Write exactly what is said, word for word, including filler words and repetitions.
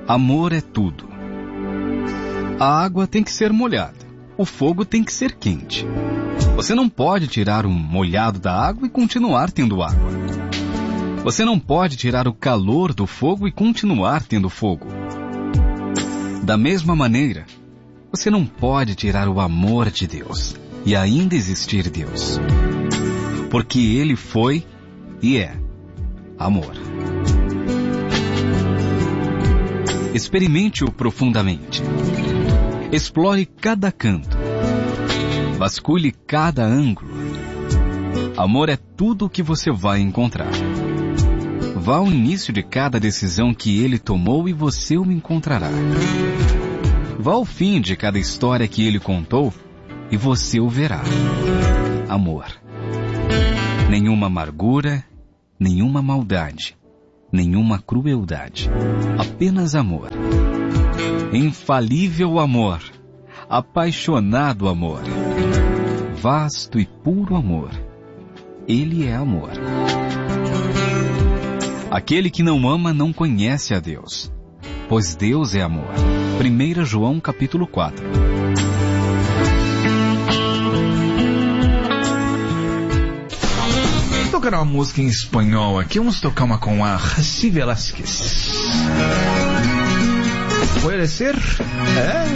Amor é tudo. A água tem que ser molhada. O fogo tem que ser quente. Você não pode tirar o molhado da água e continuar tendo água. Você não pode tirar o calor do fogo e continuar tendo fogo. Da mesma maneira, você não pode tirar o amor de Deus e ainda existir Deus. Porque Ele foi e é amor. Experimente-o profundamente. Explore cada canto. Vasculhe cada ângulo. Amor é tudo o que você vai encontrar. Vá ao início de cada decisão que Ele tomou e você o encontrará. Vá ao fim de cada história que Ele contou e você o verá. Amor. Nenhuma amargura, nenhuma maldade, nenhuma crueldade. Apenas amor. Infalível amor. Apaixonado amor. Vasto e puro amor. Ele é amor. Aquele que não ama não conhece a Deus, pois Deus é amor. primeiro João capítulo quatro. Vou tocar uma música em espanhol aqui. Vamos tocar uma com a Rosy Velázquez. Pode ser? É?